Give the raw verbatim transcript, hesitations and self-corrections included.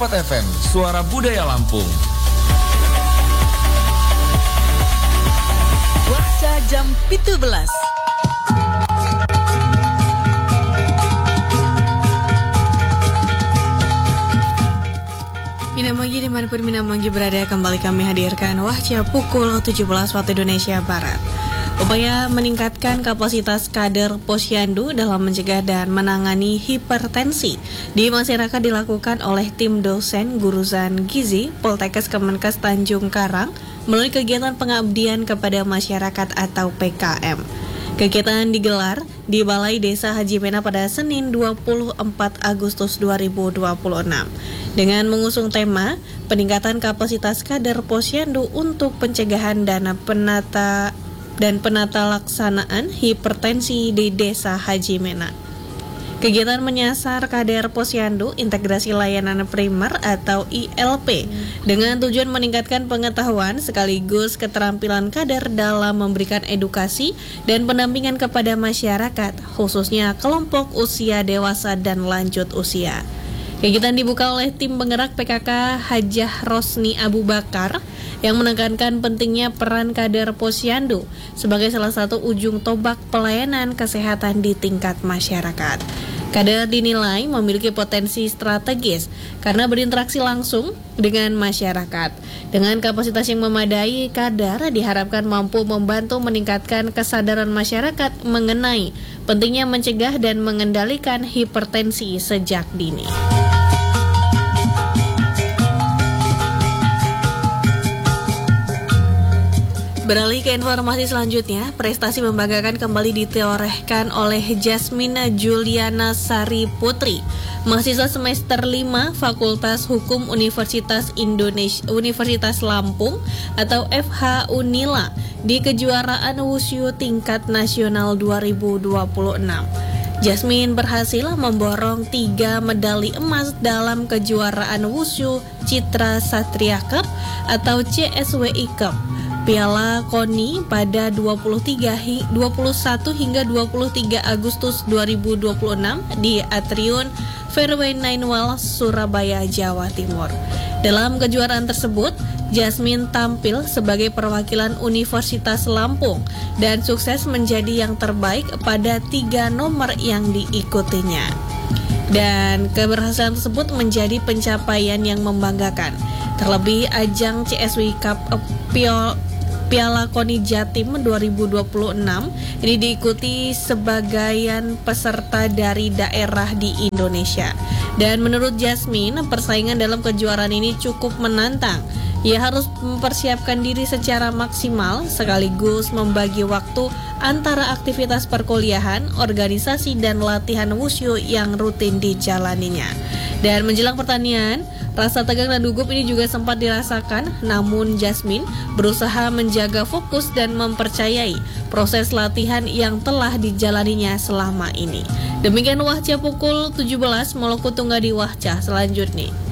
empat F M, Suara Budaya Lampung. Waktu jam tujuh belas. Minamanggi dimanapun Minamanggi berada, kembali kami hadirkan Wahca pukul tujuh belas waktu Indonesia Barat. Upaya meningkatkan kapasitas kader Posyandu dalam mencegah dan menangani hipertensi di masyarakat dilakukan oleh tim dosen gurusan gizi Poltekkes Kemenkes Tanjung Karang melalui kegiatan pengabdian kepada masyarakat atau P K M. Kegiatan digelar di Balai Desa Haji Mena pada Senin dua puluh empat Agustus dua ribu dua puluh enam dengan mengusung tema peningkatan kapasitas kader Posyandu untuk pencegahan dan penata dan penata laksanaan hipertensi di Desa Haji Mena. Kegiatan menyasar kader Posyandu Integrasi Layanan Primer atau I L P dengan tujuan meningkatkan pengetahuan sekaligus keterampilan kader dalam memberikan edukasi dan pendampingan kepada masyarakat, khususnya kelompok usia dewasa dan lanjut usia. Kegiatan dibuka oleh tim penggerak P K K Hajah Rosni Abu Bakar yang menekankan pentingnya peran kader Posyandu sebagai salah satu ujung tombak pelayanan kesehatan di tingkat masyarakat. Kader dinilai memiliki potensi strategis karena berinteraksi langsung dengan masyarakat. Dengan kapasitas yang memadai, kader diharapkan mampu membantu meningkatkan kesadaran masyarakat mengenai pentingnya mencegah dan mengendalikan hipertensi sejak dini. Beralih ke informasi selanjutnya, prestasi membanggakan kembali ditorehkan oleh Jasmine Juliana Sari Putri, mahasiswa semester lima Fakultas Hukum Universitas Indonesia Universitas Lampung atau F H Unila di kejuaraan Wushu tingkat nasional dua ribu dua puluh enam. Jasmine berhasil memborong tiga medali emas dalam kejuaraan Wushu Citra Satria Cup atau C S W I Cup Piala Koni pada dua puluh tiga, dua puluh satu hingga dua puluh tiga Agustus dua ribu dua puluh enam di Atrium Fairway Nine Wells, Surabaya, Jawa Timur. Dalam kejuaraan tersebut, Jasmine tampil sebagai perwakilan Universitas Lampung dan sukses menjadi yang terbaik pada tiga nomor yang diikutinya. Dan keberhasilan tersebut menjadi pencapaian yang membanggakan. Terlebih ajang C S W I Cup Piala Piala Koni Jatim dua ribu dua puluh enam ini diikuti sebagian peserta dari daerah di Indonesia. Dan menurut Jasmine, persaingan dalam kejuaraan ini cukup menantang. Ia harus mempersiapkan diri secara maksimal sekaligus membagi waktu antara aktivitas perkuliahan, organisasi, dan latihan wushu yang rutin dijalaninya. Dan menjelang pertandingan, rasa tegang dan gugup ini juga sempat dirasakan, namun Jasmine berusaha menjaga fokus dan mempercayai proses latihan yang telah dijalaninya selama ini. Demikian Wahca pukul tujuh belas, Moloku Tunggal di Wahca selanjutnya.